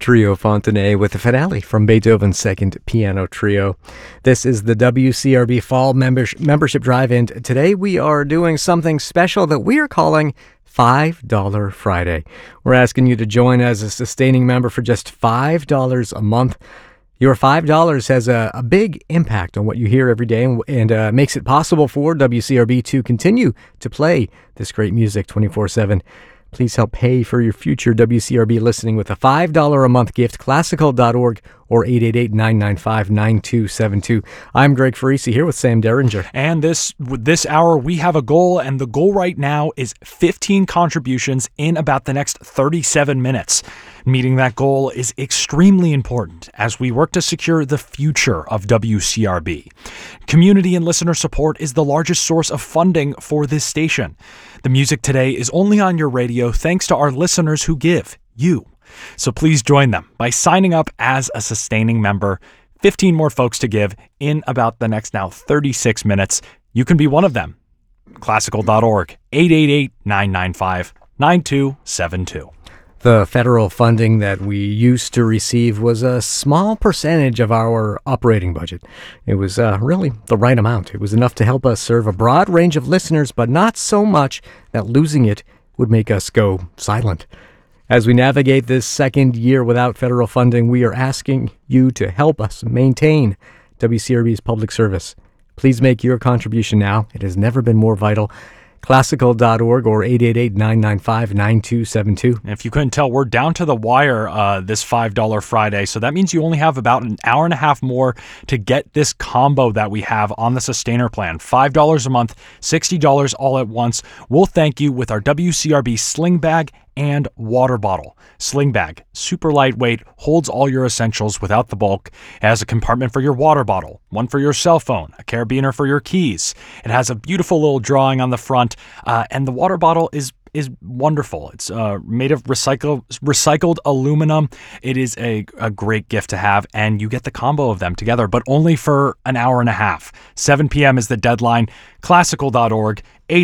Trio Fontenay with the finale from Beethoven's Second Piano Trio. This is the WCRB Fall Membership Drive, and today we are doing something special that we are calling $5 Friday. We're asking you to join as a sustaining member for just $5 a month. Your $5 has a big impact on what you hear every day and makes it possible for WCRB to continue to play this great music 24/7. Please help pay for your future WCRB listening with a $5 a month gift, classical.org or 888-995-9272. I'm Greg Farisi here with Sam Derringer. And this hour, we have a goal, and the goal right now is 15 contributions in about the next 37 minutes. Meeting that goal is extremely important as we work to secure the future of WCRB. Community and listener support is the largest source of funding for this station. The music today is only on your radio thanks to our listeners who give, you. So please join them by signing up as a sustaining member. 15 more folks to give in about the next now 36 minutes. You can be one of them. Classical.org, 888-995-9272. The federal funding that we used to receive was a small percentage of our operating budget. It was really the right amount. It was enough to help us serve a broad range of listeners, but not so much that losing it would make us go silent. As we navigate this second year without federal funding, we are asking you to help us maintain WCRB's public service. Please make your contribution now. It has never been more vital. Classical.org or 888-995-9272. If you couldn't tell, we're down to the wire this $5 Friday, so that means you only have about an hour and a half more to get this combo that we have on the Sustainer plan. $5 a month, $60 all at once. We'll thank you with our WCRB sling bag and water bottle. Sling bag, super lightweight, holds all your essentials without the bulk. It has a compartment for your water bottle, one for your cell phone, a carabiner for your keys. It has a beautiful little drawing on the front, and the water bottle is wonderful. It's made of recycled aluminum. It is a great gift to have, and you get the combo of them together, but only for an hour and a half. 7 p.m. is the deadline. Classical.org,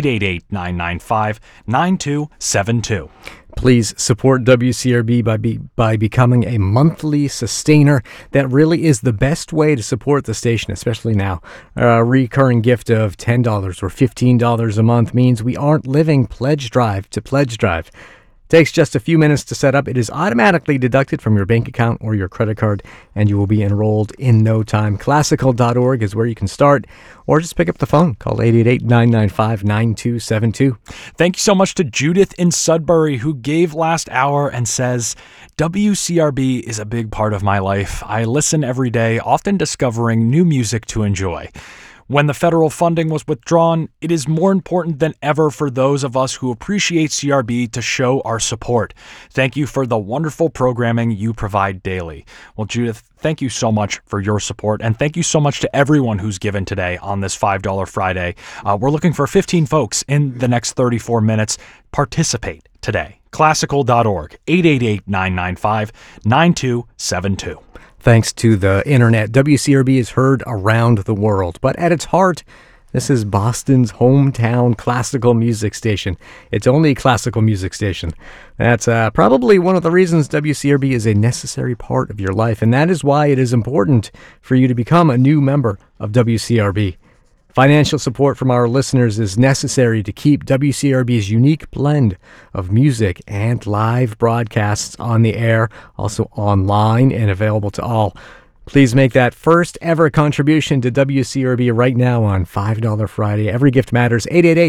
888-995-9272. Please support WCRB by becoming a monthly sustainer. That really is the best way to support the station, especially now. A recurring gift of $10 or $15 a month means we aren't living pledge drive to pledge drive. Takes just a few minutes to set up. It is automatically deducted from your bank account or your credit card, and you will be enrolled in no time. Classical.org is where you can start, or just pick up the phone. Call 888-995-9272. Thank you so much to Judith in Sudbury, who gave last hour and says, WCRB is a big part of my life. I listen every day, often discovering new music to enjoy. When the federal funding was withdrawn, it is more important than ever for those of us who appreciate CRB to show our support. Thank you for the wonderful programming you provide daily. Well, Judith, thank you so much for your support, and thank you so much to everyone who's given today on this $5 Friday. We're looking for 15 folks in the next 34 minutes. Participate today. Classical.org, 888-995-9272. Thanks to the internet, WCRB is heard around the world, but at its heart, this is Boston's hometown classical music station. It's only a classical music station. That's probably one of the reasons WCRB is a necessary part of your life, and that is why it is important for you to become a new member of WCRB. Financial support from our listeners is necessary to keep WCRB's unique blend of music and live broadcasts on the air, also online and available to all. Please make that first ever contribution to WCRB right now on $5 Friday. Every gift matters.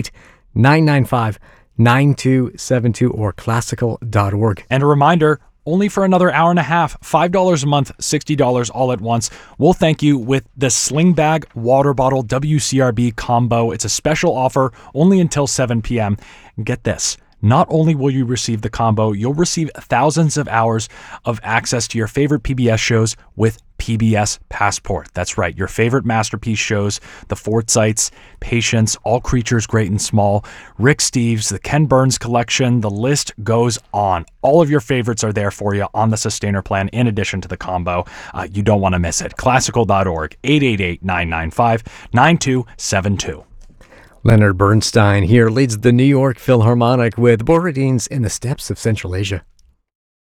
888-995-9272 or classical.org. And a reminder, only for another hour and a half, $5 a month, $60 all at once. We'll thank you with the Sling Bag Water Bottle WCRB combo. It's a special offer only until 7 p.m. Get this. Not only will you receive the combo, you'll receive thousands of hours of access to your favorite PBS shows with PBS Passport. That's right, your favorite masterpiece shows, The Forsytes, Patience, All Creatures Great and Small, Rick Steves, the Ken Burns Collection, the list goes on. All of your favorites are there for you on the Sustainer plan in addition to the combo. You don't want to miss it. Classical.org, 888-995-9272. Leonard Bernstein here leads the New York Philharmonic with Borodin's In the Steppes of Central Asia.